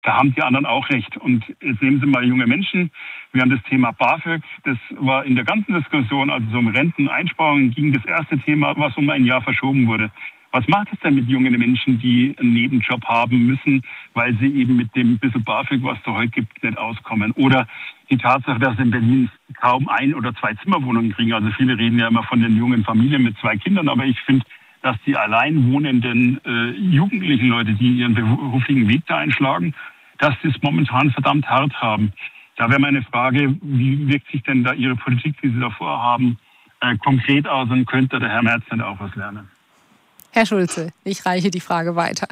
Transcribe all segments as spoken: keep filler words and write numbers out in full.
Da haben die anderen auch recht. Und jetzt nehmen Sie mal junge Menschen. Wir haben das Thema BAföG. Das war in der ganzen Diskussion, also so um Renteneinsparungen, ging das erste Thema, was um ein Jahr verschoben wurde. Was macht es denn mit jungen Menschen, die einen Nebenjob haben müssen, weil sie eben mit dem bisschen BAföG, was es da heute gibt, nicht auskommen? Oder die Tatsache, dass in Berlin kaum ein- oder zwei Zimmerwohnungen kriegen. Also viele reden ja immer von den jungen Familien mit zwei Kindern, aber ich finde, dass die allein wohnenden äh, jugendlichen Leute, die ihren beruflichen Weg da einschlagen, dass sie es momentan verdammt hart haben. Da wäre meine Frage, wie wirkt sich denn da Ihre Politik, die Sie da vorhaben, äh, konkret aus, und könnte der Herr Merz denn auch was lernen? Herr Schulze, ich reiche die Frage weiter.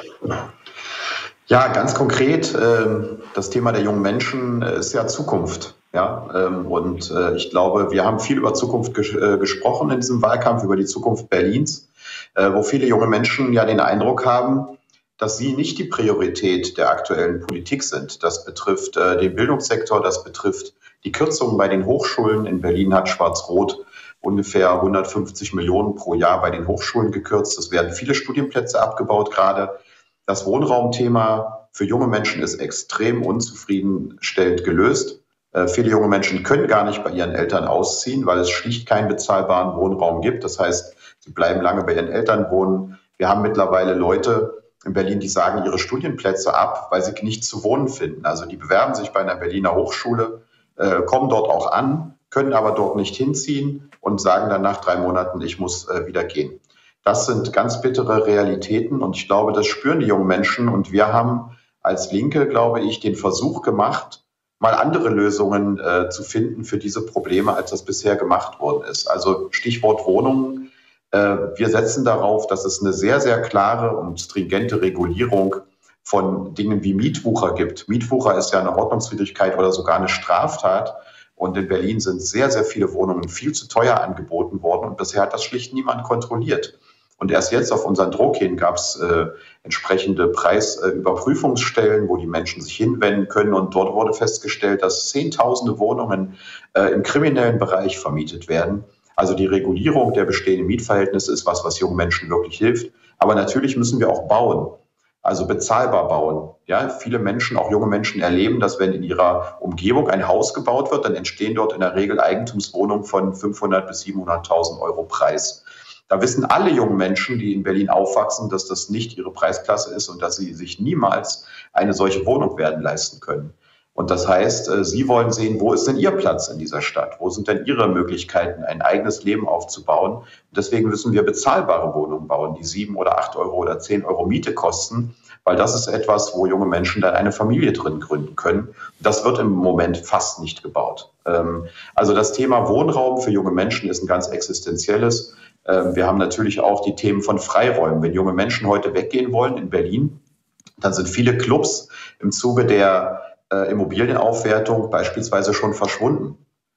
Ja, ganz konkret, äh, das Thema der jungen Menschen ist ja Zukunft. Ja, ähm, und äh, ich glaube, wir haben viel über Zukunft ges- äh, gesprochen in diesem Wahlkampf, über die Zukunft Berlins, äh, wo viele junge Menschen ja den Eindruck haben, dass sie nicht die Priorität der aktuellen Politik sind. Das betrifft äh, den Bildungssektor, das betrifft die Kürzungen bei den Hochschulen. In Berlin hat Schwarz-Rot ungefähr hundertfünfzig Millionen pro Jahr bei den Hochschulen gekürzt. Es werden viele Studienplätze abgebaut gerade. Das Wohnraumthema für junge Menschen ist extrem unzufriedenstellend gelöst. Äh, viele junge Menschen können gar nicht bei ihren Eltern ausziehen, weil es schlicht keinen bezahlbaren Wohnraum gibt. Das heißt, sie bleiben lange bei ihren Eltern wohnen. Wir haben mittlerweile Leute in Berlin, die sagen ihre Studienplätze ab, weil sie nichts zu wohnen finden. Also die bewerben sich bei einer Berliner Hochschule, äh, kommen dort auch an, können aber dort nicht hinziehen und sagen dann nach drei Monaten, ich muss äh, wieder gehen. Das sind ganz bittere Realitäten und ich glaube, das spüren die jungen Menschen. Und wir haben als Linke, glaube ich, den Versuch gemacht, mal andere Lösungen äh, zu finden für diese Probleme, als das bisher gemacht worden ist. Also Stichwort Wohnungen. Äh, wir setzen darauf, dass es eine sehr, sehr klare und stringente Regulierung von Dingen wie Mietwucher gibt. Mietwucher ist ja eine Ordnungswidrigkeit oder sogar eine Straftat. Und in Berlin sind sehr, sehr viele Wohnungen viel zu teuer angeboten worden. Und bisher hat das schlicht niemand kontrolliert. Und erst jetzt auf unseren Druck hin gab es äh, entsprechende Preisüberprüfungsstellen, äh, wo die Menschen sich hinwenden können. Und dort wurde festgestellt, dass Zehntausende Wohnungen äh, im kriminellen Bereich vermietet werden. Also die Regulierung der bestehenden Mietverhältnisse ist was, was jungen Menschen wirklich hilft. Aber natürlich müssen wir auch bauen. Also bezahlbar bauen. Ja, viele Menschen, auch junge Menschen, erleben, dass wenn in ihrer Umgebung ein Haus gebaut wird, dann entstehen dort in der Regel Eigentumswohnungen von fünfhundert bis siebenhunderttausend Euro Preis. Da wissen alle jungen Menschen, die in Berlin aufwachsen, dass das nicht ihre Preisklasse ist und dass sie sich niemals eine solche Wohnung werden leisten können. Und das heißt, sie wollen sehen, wo ist denn ihr Platz in dieser Stadt? Wo sind denn ihre Möglichkeiten, ein eigenes Leben aufzubauen? Und deswegen müssen wir bezahlbare Wohnungen bauen, die sieben oder acht Euro oder zehn Euro Miete kosten, weil das ist etwas, wo junge Menschen dann eine Familie drin gründen können. Das wird im Moment fast nicht gebaut. Also das Thema Wohnraum für junge Menschen ist ein ganz existenzielles. Wir haben natürlich auch die Themen von Freiräumen. Wenn junge Menschen heute weggehen wollen in Berlin, dann sind viele Clubs im Zuge der Immobilienaufwertung beispielsweise schon verschwunden.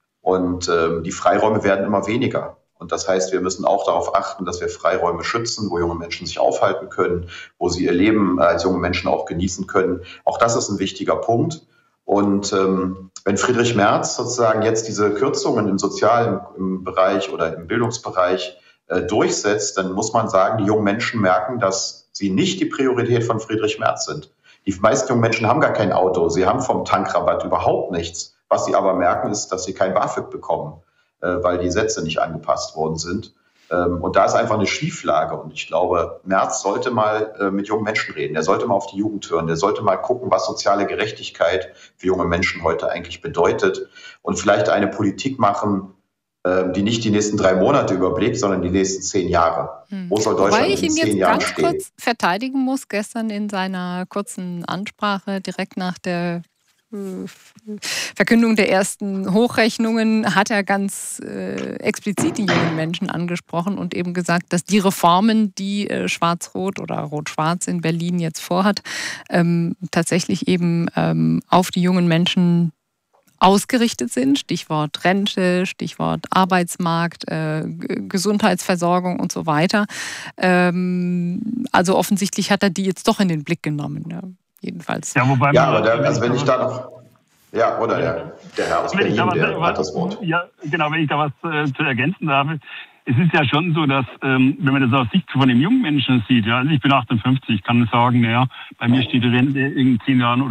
Und ähm, die Freiräume werden immer weniger. Und das heißt, wir müssen auch darauf achten, dass wir Freiräume schützen, wo junge Menschen sich aufhalten können, wo sie ihr Leben als junge Menschen auch genießen können. Auch das ist ein wichtiger Punkt. Und ähm, wenn Friedrich Merz sozusagen jetzt diese Kürzungen im sozialen im Bereich oder im Bildungsbereich äh, durchsetzt, dann muss man sagen, die jungen Menschen merken, dass sie nicht die Priorität von Friedrich Merz sind. Die meisten jungen Menschen haben gar kein Auto, sie haben vom Tankrabatt überhaupt nichts. Was sie aber merken, ist, dass sie kein BAföG bekommen, äh, weil die Sätze nicht angepasst worden sind. Ähm, und da ist einfach eine Schieflage. Und ich glaube, Merz sollte mal äh, mit jungen Menschen reden. Der sollte mal auf die Jugend hören. Der sollte mal gucken, was soziale Gerechtigkeit für junge Menschen heute eigentlich bedeutet. Und vielleicht eine Politik machen, die nicht die nächsten drei Monate überblickt, sondern die nächsten zehn Jahre. Hm. Wo soll Deutschland Wobei ich in ihn zehn jetzt Jahren ganz stehen? kurz verteidigen muss, gestern in seiner kurzen Ansprache direkt nach der äh, Verkündung der ersten Hochrechnungen hat er ganz äh, explizit die jungen Menschen angesprochen und eben gesagt, dass die Reformen, die äh, Schwarz-Rot oder Rot-Schwarz in Berlin jetzt vorhat, ähm, tatsächlich eben ähm, auf die jungen Menschen ausgerichtet sind. Stichwort Rente, Stichwort Arbeitsmarkt, äh, Gesundheitsversorgung und so weiter. Ähm, also offensichtlich hat er die jetzt doch in den Blick genommen. Ja, jedenfalls. Ja, wobei ja man, aber der, also wenn ich da noch... Ja, oder der, der Herr aus Berlin, was, der was, hat das Wort. Ja, genau, wenn ich da was äh, zu ergänzen habe. Es ist ja schon so, dass, ähm, wenn man das aus Sicht von dem jungen Menschen sieht, ja, also ich bin achtundfünfzig, ich kann sagen, naja, bei mir steht die Rente in zehn Jahren oder